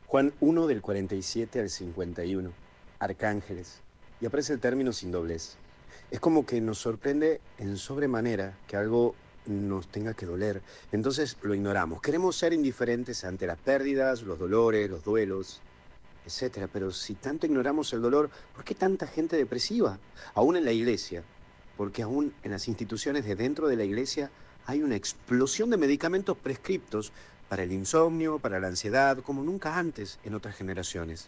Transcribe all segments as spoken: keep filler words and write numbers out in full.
Juan uno del cuarenta y siete al cincuenta y uno, arcángeles, y aparece el término sin doblez. Es como que nos sorprende en sobremanera que algo nos tenga que doler, entonces lo ignoramos. Queremos ser indiferentes ante las pérdidas, los dolores, los duelos, etcétera. Pero si tanto ignoramos el dolor, ¿por qué tanta gente depresiva? Aún en la iglesia, porque aún en las instituciones de dentro de la iglesia hay una explosión de medicamentos prescriptos para el insomnio, para la ansiedad, como nunca antes en otras generaciones.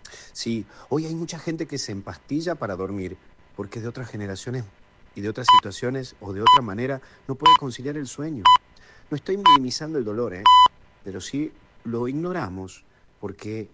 Sí, hoy hay mucha gente que se empastilla para dormir, porque de otras generaciones y de otras situaciones o de otra manera no puede conciliar el sueño. No estoy minimizando el dolor, ¿eh? Pero sí lo ignoramos porque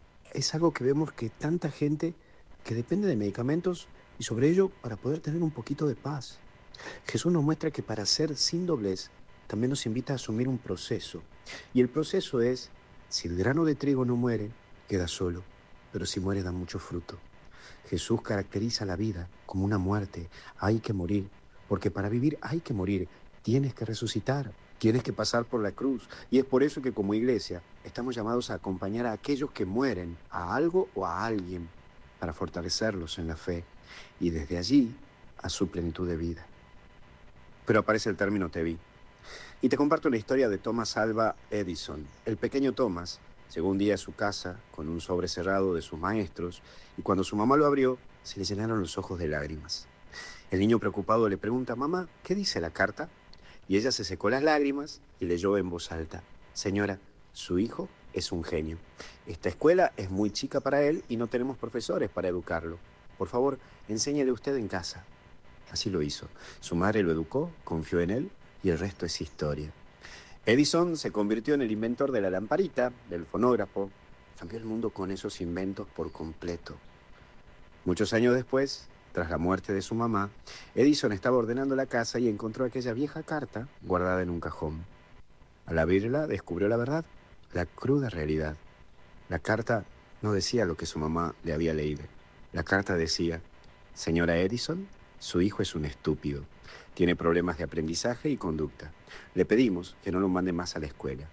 es algo que vemos que tanta gente que depende de medicamentos y sobre ello para poder tener un poquito de paz. Jesús nos muestra que para ser sin doblez también nos invita a asumir un proceso. Y el proceso es, si el grano de trigo no muere, queda solo, pero si muere da mucho fruto. Jesús caracteriza la vida como una muerte. Hay que morir, porque para vivir hay que morir. Tienes que resucitar, tienes que pasar por la cruz. Y es por eso que como iglesia estamos llamados a acompañar a aquellos que mueren a algo o a alguien para fortalecerlos en la fe y desde allí a su plenitud de vida. Pero aparece el término te vi. Y te comparto la historia de Thomas Alva Edison. El pequeño Thomas llegó un día a su casa con un sobre cerrado de sus maestros y cuando su mamá lo abrió, se le llenaron los ojos de lágrimas. El niño preocupado le pregunta, mamá, ¿qué dice la carta? Y ella se secó las lágrimas y leyó en voz alta, señora, su hijo es un genio. Esta escuela es muy chica para él y no tenemos profesores para educarlo. Por favor, enséñele usted en casa. Así lo hizo. Su madre lo educó, confió en él y el resto es historia. Edison se convirtió en el inventor de la lamparita, del fonógrafo. Cambió el mundo con esos inventos por completo. Muchos años después, tras la muerte de su mamá, Edison estaba ordenando la casa y encontró aquella vieja carta guardada en un cajón. Al abrirla, descubrió la verdad, la cruda realidad. La carta no decía lo que su mamá le había leído. La carta decía, señora Edison, su hijo es un estúpido. Tiene problemas de aprendizaje y conducta. Le pedimos que no lo mande más a la escuela.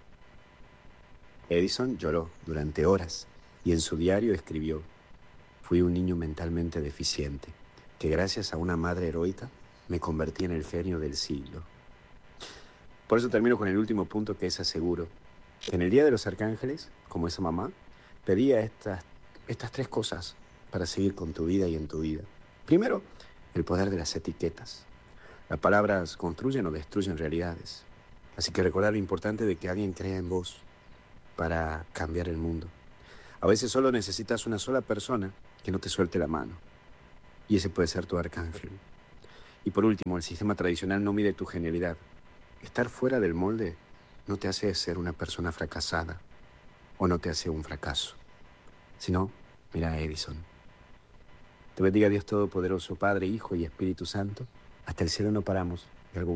Edison lloró durante horas y en su diario escribió, fui un niño mentalmente deficiente, que gracias a una madre heroica me convertí en el genio del siglo. Por eso termino con el último punto que es aseguro. En el Día de los Arcángeles, como esa mamá, pedía estas, estas tres cosas para seguir con tu vida y en tu vida. Primero, el poder de las etiquetas. Las palabras construyen o destruyen realidades. Así que recordar lo importante de que alguien crea en vos para cambiar el mundo. A veces solo necesitas una sola persona que no te suelte la mano. Y ese puede ser tu arcángel. Y por último, el sistema tradicional no mide tu genialidad. Estar fuera del molde no te hace ser una persona fracasada o no te hace un fracaso. Sino, mira a Edison. Te bendiga Dios Todopoderoso, Padre, Hijo y Espíritu Santo. Hasta el cielo no paramos.